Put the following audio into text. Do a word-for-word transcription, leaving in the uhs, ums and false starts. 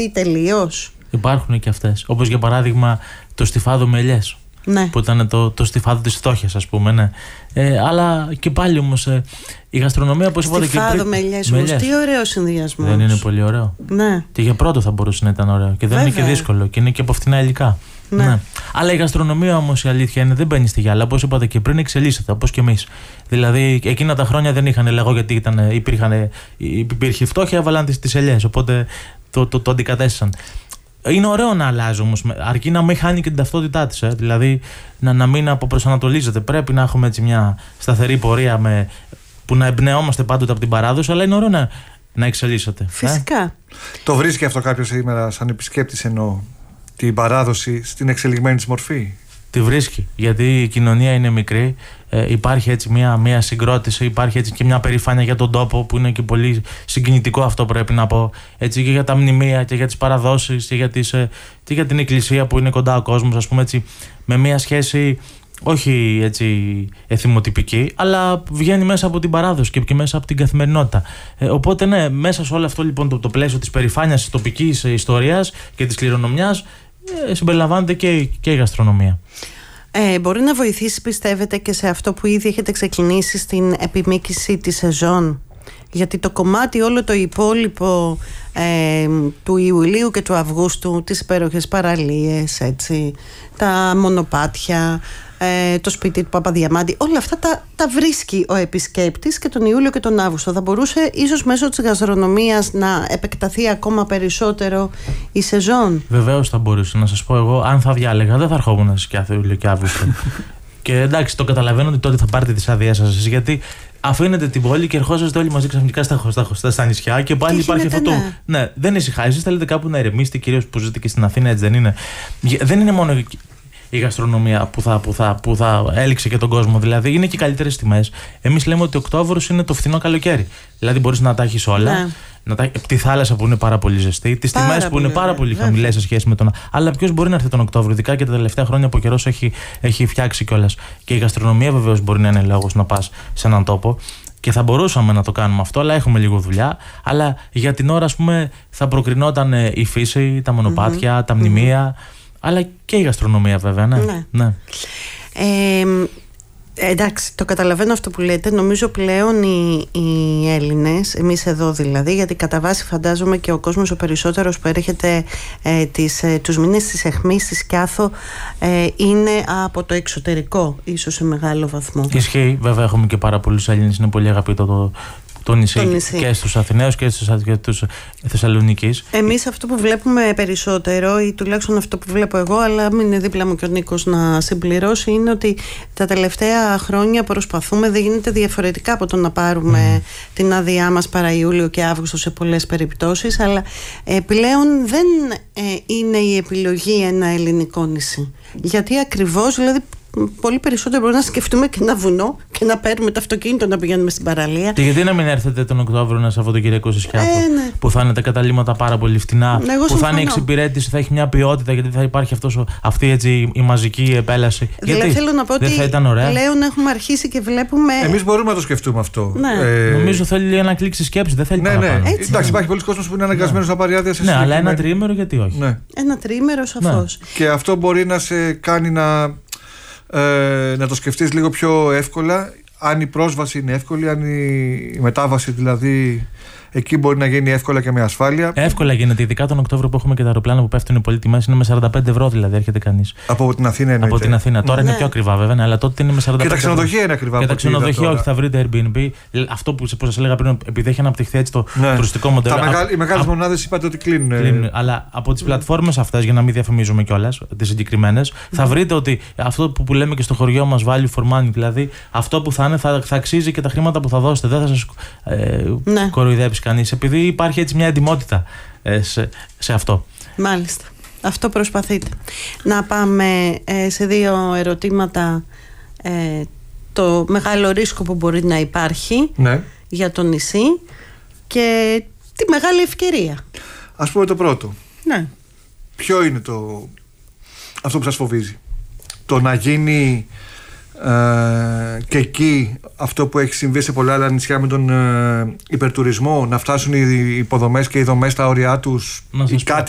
χαθεί τελείως? Υπάρχουν και αυτές. Όπως για παράδειγμα το στιφάδο με ελιές. Ναι. Που ήταν το, το στιφάδο της φτώχειας, ας πούμε. Ναι. Ε, αλλά και πάλι όμως ε, η γαστρονομία, όπως είπατε και πριν. Στιφάδο με ελιές, όμως. Τι ωραίο συνδυασμός. Δεν είναι πολύ ωραίο? Ναι. Και για πρώτο θα μπορούσε να ήταν ωραίο. Και δεν Βέβαια. είναι και δύσκολο. Και είναι και από φθηνά υλικά. Ναι. Ναι. Αλλά η γαστρονομία, όμως, η αλήθεια είναι, δεν μπαίνει στη γυάλα. Όπως είπατε και πριν, εξελίσσεται, όπως και εμείς. Δηλαδή, εκείνα τα χρόνια δεν είχαν λαγό, γιατί ήταν, υπήρχαν, υπήρχε φτώχεια, έβαλαν τις, τις ελιές. Οπότε το, το, το αντικατέστησαν. Είναι ωραίο να αλλάζει όμως, αρκεί να μην χάνει και την ταυτότητά της. Ε. Δηλαδή, να, να μην αποπροσανατολίζεται. Πρέπει να έχουμε έτσι μια σταθερή πορεία με, που να εμπνεόμαστε πάντοτε από την παράδοση, αλλά είναι ωραίο να, να εξελίσσεται. Φυσικά. Ε. Το βρίσκει αυτό κάποιος σήμερα, σαν επισκέπτης, εννοώ, την παράδοση στην εξελιγμένη της μορφή? Τη βρίσκει, γιατί η κοινωνία είναι μικρή, ε, υπάρχει έτσι μια, μια συγκρότηση, υπάρχει έτσι και μια περηφάνεια για τον τόπο, που είναι και πολύ συγκινητικό, αυτό πρέπει να πω, έτσι, και για τα μνημεία και για τις παραδόσεις και για, τις, ε, και για την εκκλησία που είναι κοντά ο κόσμος, ας πούμε, έτσι, με μια σχέση όχι έτσι εθιμοτυπική, αλλά βγαίνει μέσα από την παράδοση και, και μέσα από την καθημερινότητα. Ε, οπότε ναι, μέσα σε όλο αυτό λοιπόν το, το πλαίσιο της περηφάνειας της τοπικής ιστορίας και της κληρονομιάς, Ε, συμπεριλαμβάνεται και, και η γαστρονομία. Ε, μπορεί να βοηθήσει, πιστεύετε, και σε αυτό που ήδη έχετε ξεκινήσει στην επιμήκυση της σεζόν? Γιατί το κομμάτι όλο το υπόλοιπο ε, του Ιουλίου και του Αυγούστου, τις υπέροχες παραλίες, έτσι, τα μονοπάτια, ε, το σπίτι του Παπαδιαμάντη, όλα αυτά τα, τα βρίσκει ο επισκέπτης και τον Ιούλιο και τον Αύγουστο. Θα μπορούσε ίσως μέσω της γαστρονομίας να επεκταθεί ακόμα περισσότερο η σεζόν? Βεβαίως θα μπορούσε. Να σας πω, εγώ αν θα διάλεγα δεν θα ερχόμουν σε κάθε Ιούλιο και Αύγουστο. Και εντάξει, το καταλαβαίνω ότι τότε θα πάρετε τις άδειές σας, γιατί αφήνετε την πόλη και ερχόσαστε όλοι μαζί ξαφνικά στα, στα, στα, στα νησιά και πάλι και υπάρχει γίνεται, αυτό το. Ναι, ναι, δεν ησυχάζει. Θέλετε κάπου να ηρεμήσετε, κυρίως που ζείτε και στην Αθήνα, έτσι δεν είναι? Δεν είναι μόνο η γαστρονομία που θα, που, θα, που θα έλειξε και τον κόσμο. Δηλαδή είναι και οι καλύτερες τιμές. Εμείς λέμε ότι ο Οκτώβρος είναι το φθηνό καλοκαίρι. Δηλαδή μπορείς να τα έχεις όλα. Ναι. Να τα, τη θάλασσα που είναι πάρα πολύ ζεστή, τις τιμές που είναι πάρα πολύ χαμηλές σε σχέση με τον. Αλλά ποιος μπορεί να έρθει τον Οκτώβριο, ειδικά και τα τελευταία χρόνια που ο καιρός έχει, έχει φτιάξει κιόλας. Και η γαστρονομία βεβαίως μπορεί να είναι λόγος να πας σε έναν τόπο. Και θα μπορούσαμε να το κάνουμε αυτό, αλλά έχουμε λίγο δουλειά. Αλλά για την ώρα, ας πούμε, θα προκρινόταν η φύση, τα μονοπάτια, mm-hmm. τα μνημεία. Mm-hmm. Αλλά και η γαστρονομία, βέβαια, ναι. ναι. ναι. Ε, εντάξει, το καταλαβαίνω αυτό που λέτε. Νομίζω πλέον οι, οι Έλληνες, εμείς εδώ δηλαδή, γιατί κατά βάση φαντάζομαι και ο κόσμος ο περισσότερος που έρχεται ε, τις, ε, τους μήνες της Αιχμής, στη Σκιάθο, ε, είναι από το εξωτερικό, ίσως σε μεγάλο βαθμό. Ισχύει, βέβαια, έχουμε και πάρα πολλούς Έλληνες, είναι πολύ αγαπητό το. Το νησί, το νησί και στους Αθηναίους και στους Θεσσαλονίκης. Εμείς αυτό που βλέπουμε περισσότερο, ή τουλάχιστον αυτό που βλέπω εγώ, αλλά μην είναι δίπλα μου και ο Νίκος να συμπληρώσει, είναι ότι τα τελευταία χρόνια προσπαθούμε, δεν γίνεται διαφορετικά από το να πάρουμε mm. την άδειά μας παρά Ιούλιο και Αύγουστο σε πολλές περιπτώσεις, αλλά ε, πλέον δεν ε, είναι η επιλογή ένα ελληνικό νησί. Γιατί ακριβώς, δηλαδή, πολύ περισσότερο μπορούμε να σκεφτούμε και ένα βουνό και να παίρνουμε το αυτοκίνητο να πηγαίνουμε στην παραλία. Και γιατί να μην έρθετε τον Οκτώβριο ένα Σαββατοκύριακο στη Σκιάθο, ε, ναι. που θα είναι τα καταλήμματα πάρα πολύ φτηνά, ναι, που θα είναι η εξυπηρέτηση, θα έχει μια ποιότητα, γιατί θα υπάρχει αυτός, αυτή έτσι, η μαζική επέλαση. Δηλαδή γιατί θέλω να πω ότι πλέον έχουμε αρχίσει και βλέπουμε. Εμείς μπορούμε να το σκεφτούμε αυτό. Ναι. Ε... Νομίζω θέλει ένα κλίξη σκέψη, δεν θέλει ναι, παραπάνω. Ναι. Εντάξει, υπάρχει πολλοί κόσμος που είναι αναγκασμένος ναι. να πάρει άδεια σε ναι, αλλά ένα τριήμερο γιατί όχι. Ναι. Ένα τριήμερο σαφώς. Ναι. Και αυτό μπορεί να σε κάνει να. Ε, να το σκεφτείς λίγο πιο εύκολα, αν η πρόσβαση είναι εύκολη, αν η μετάβαση δηλαδή εκεί μπορεί να γίνει εύκολα και με ασφάλεια. Εύκολα γίνεται, ειδικά τον Οκτώβριο που έχουμε και τα αεροπλάνα που πέφτουν οι πολύ τιμές, είναι με σαράντα πέντε ευρώ δηλαδή έρχεται κανείς. Από την Αθήνα εννοείται. Από την Αθήνα. Τώρα ναι. είναι πιο ακριβά βέβαια, αλλά τότε είναι με σαράντα πέντε. Και τα ξενοδοχεία είναι ακριβά. Και τα ξενοδοχεία όχι, θα βρείτε Airbnb. Αυτό που σας έλεγα πριν, επειδή έχει αναπτυχθεί έτσι το ναι. τουριστικό μοντέλο. Τα μεγάλ, οι μεγάλες μονάδες είπατε ότι κλείνουν. κλείνουν. Αλλά από τις πλατφόρμες αυτές, για να μην διαφημίζουμε κιόλας τις συγκεκριμένες, mm. θα βρείτε ότι αυτό που, που λέμε και στο χωριό μας, value for money, δηλαδή αυτό που θα είναι θα, θα αξίζει και τα χρήματα που θα δώσετε. Δεν θα σας ε, ναι. κοροϊδέψει κανείς. Επειδή υπάρχει έτσι μια εντιμότητα ε, σε, σε αυτό. Μάλιστα. Αυτό προσπαθείτε. Να πάμε ε, σε δύο ερωτήματα. Ε, το μεγάλο ρίσκο που μπορεί να υπάρχει ναι. για το νησί και τη μεγάλη ευκαιρία. Ας πούμε το πρώτο. Ναι. Ποιο είναι το αυτό που σας φοβίζει? Το να γίνει ε, και εκεί αυτό που έχει συμβεί σε πολλά άλλα νησιά με τον ε, υπερτουρισμό, να φτάσουν οι υποδομές και οι δομές στα όρια τους, ή κάτι